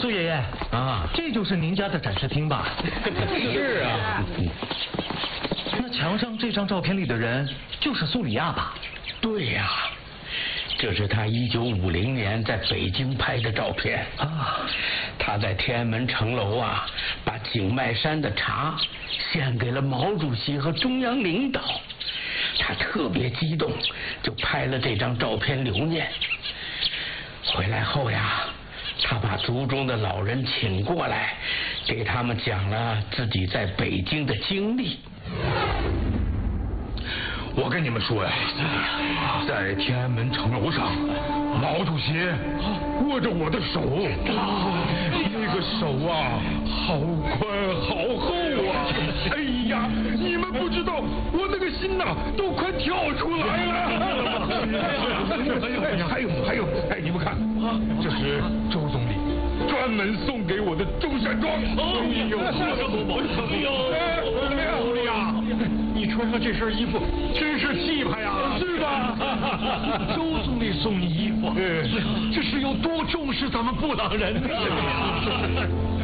苏爷爷啊，这就是您家的展示厅吧？ 是啊。 那墙上这张照片里的人就是苏里亚吧？ 对呀，这是他1950年在北京拍的照片啊。他在天安门城楼啊，把景迈山的茶献给了毛主席和中央领导。他特别激动，就拍了这张照片留念。回来后呀，他把族中的老人请过来，给他们讲了自己在北京的经历。 我跟你们说呀，在天安门城楼上，毛主席握着我的手，那个手啊，好宽好厚啊！哎呀，你们不知道，我那个心呐，都快跳出来了！还有，哎，你们看，这是周总理专门送给我的中山装。哎呦，怎么样，李亚？你穿上这身衣服真是气派呀！是吧？周总理送你衣服，这是有多重视咱们布朗人呢？